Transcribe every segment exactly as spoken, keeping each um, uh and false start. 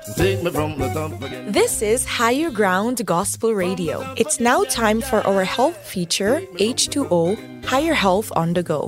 Take me from the top again. This is Higher Ground Gospel Radio. It's now time for our health feature, H two O, Higher Health on the Go.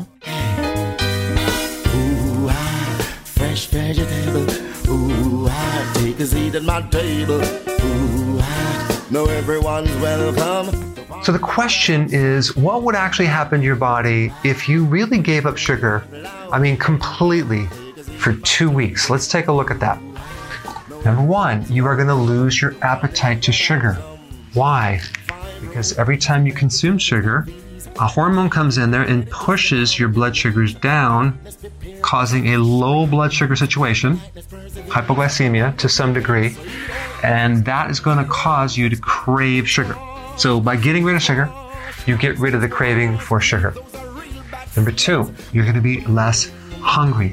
Ooh, I, fresh vegetable. Ooh, I, take a seat at my table. Ooh, I, know everyone's welcome. So the question is, what would actually happen to your body if you really gave up sugar, I mean completely, for two weeks? Let's take a look at that. Number one, you are going to lose your appetite to sugar. Why? Because every time you consume sugar, a hormone comes in there and pushes your blood sugars down, causing a low blood sugar situation, hypoglycemia to some degree, and that is going to cause you to crave sugar. So by getting rid of sugar, you get rid of the craving for sugar. Number two, you're going to be less hungry.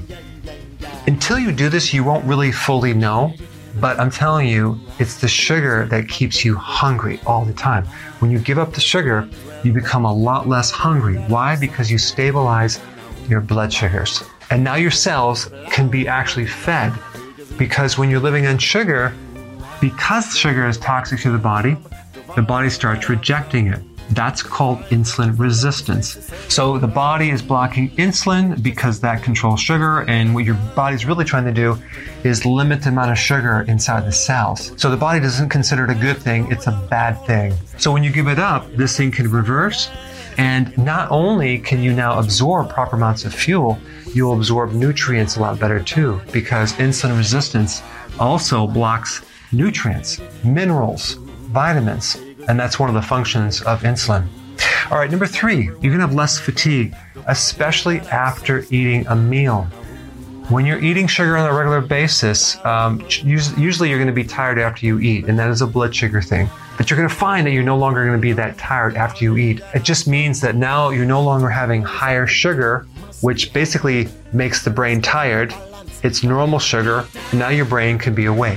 Until you do this, you won't really fully know, but I'm telling you, it's the sugar that keeps you hungry all the time. When you give up the sugar, you become a lot less hungry. Why? Because you stabilize your blood sugars. And now your cells can be actually fed, because when you're living on sugar, because sugar is toxic to the body, the body starts rejecting it. That's called insulin resistance. So the body is blocking insulin because that controls sugar, and what your body's really trying to do is limit the amount of sugar inside the cells. So the body doesn't consider it a good thing, it's a bad thing. So when you give it up, this thing can reverse, and not only can you now absorb proper amounts of fuel, you'll absorb nutrients a lot better too, because insulin resistance also blocks nutrients, minerals, vitamins, and that's one of the functions of insulin. All right, number three, you're gonna have less fatigue, especially after eating a meal. When you're eating sugar on a regular basis, um, usually you're gonna be tired after you eat, and that is a blood sugar thing. But you're gonna find that you're no longer gonna be that tired after you eat. It just means that now you're no longer having higher sugar, which basically makes the brain tired. It's normal sugar, and now your brain can be awake.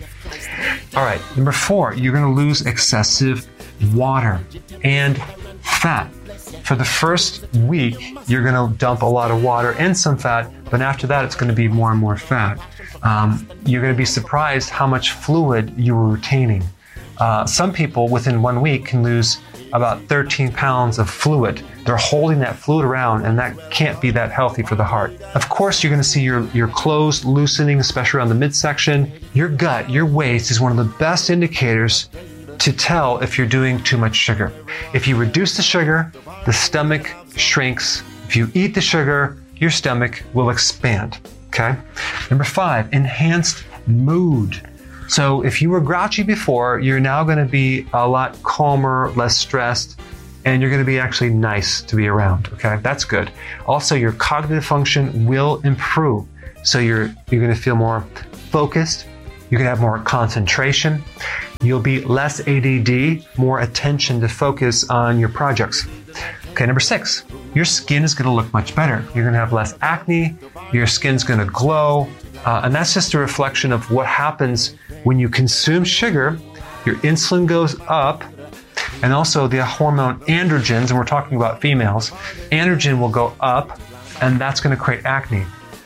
All right, number four, you're going to lose excessive water and fat. For the first week, you're going to dump a lot of water and some fat, but after that, it's going to be more and more fat. Um, you're going to be surprised how much fluid you were retaining. Uh, some people within one week can lose about thirteen pounds of fluid. They're holding that fluid around, and that can't be that healthy for the heart. Of course, you're going to see your, your clothes loosening, especially around the midsection. Your gut, your waist is one of the best indicators to tell if you're doing too much sugar. If you reduce the sugar, the stomach shrinks. If you eat the sugar, your stomach will expand, okay? Number five, enhanced mood. So if you were grouchy before, you're now going to be a lot calmer, less stressed, and you're going to be actually nice to be around, okay? That's good. Also, your cognitive function will improve. So you're, you're going to feel more focused. You're going to have more concentration. You'll be less A D D, more attention to focus on your projects. Okay, number six, your skin is going to look much better. You're going to have less acne. Your skin's going to glow. Uh, and that's just a reflection of what happens when you consume sugar. Your insulin goes up, and also the hormone androgens, and we're talking about females, androgen will go up, and that's going to create acne.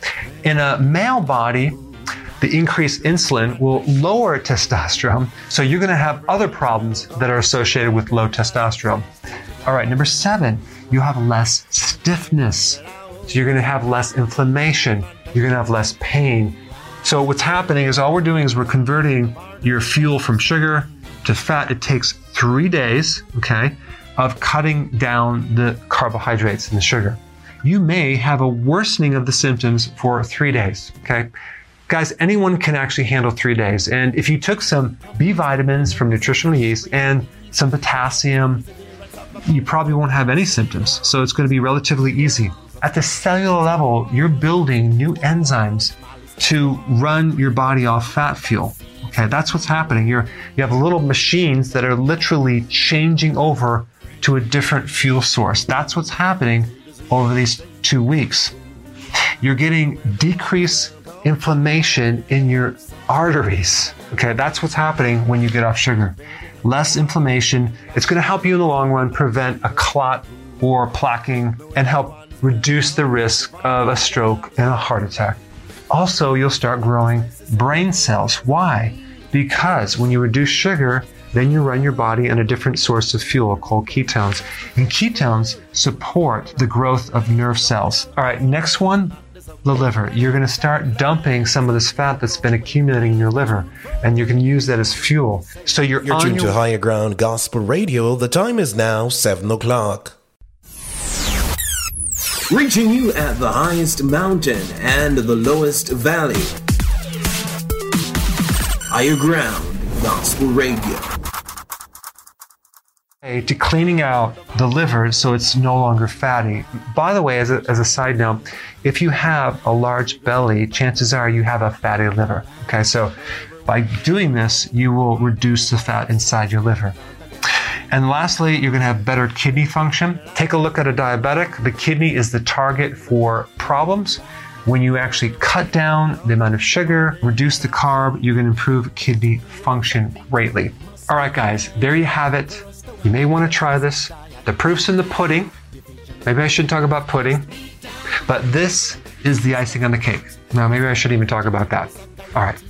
In a male body, the increased insulin will lower testosterone, so you're going to have other problems that are associated with low testosterone. All right, number seven, you have less stiffness. So you're going to have less inflammation. You're going to have less pain. So what's happening is all we're doing is we're converting your fuel from sugar to fat. It takes three days, okay, of cutting down the carbohydrates and the sugar. You may have a worsening of the symptoms for three days, okay? Guys, anyone can actually handle three days. And if you took some B vitamins from Nutritional Yeast and some potassium, you probably won't have any symptoms. So it's going to be relatively easy. At the cellular level, you're building new enzymes to run your body off fat fuel. Okay, that's what's happening. You're, you have little machines that are literally changing over to a different fuel source. That's what's happening over these two weeks. You're getting decreased inflammation in your arteries. Okay, that's what's happening when you get off sugar. Less inflammation. It's going to help you in the long run prevent a clot or plaquing and help reduce the risk of a stroke and a heart attack. Also, you'll start growing brain cells. Why? Because when you reduce sugar, then you run your body on a different source of fuel called ketones. And ketones support the growth of nerve cells. All right, next one, the liver. You're going to start dumping some of this fat that's been accumulating in your liver, and you can use that as fuel. So you're, You're on tuned your... to Higher Ground Gospel Radio. The time is now seven o'clock. Reaching you at the highest mountain and the lowest valley. Higher Ground Gospel Radio. To cleaning out the liver so it's no longer fatty. By the way, as a, as a side note, if you have a large belly, chances are you have a fatty liver. Okay, so by doing this, you will reduce the fat inside your liver. And lastly, you're going to have better kidney function. Take a look at a diabetic. The kidney is the target for problems. When you actually cut down the amount of sugar, reduce the carb, you're going to improve kidney function greatly. All right, guys, there you have it. You may want to try this. The proof's in the pudding. Maybe I shouldn't talk about pudding, but this is the icing on the cake. Now, maybe I shouldn't even talk about that. All right.